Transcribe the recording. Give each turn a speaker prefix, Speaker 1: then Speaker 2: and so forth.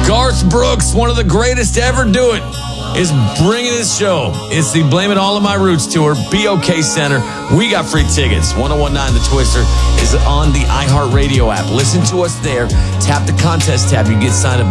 Speaker 1: Garth Brooks, one of the greatest to ever do it, is bringing his show. It's the Blame It All on My Roots tour, BOK Center. We got free tickets. 1019 The Twister is on the iHeartRadio app. Listen to us there. Tap the contest tab. You get signed up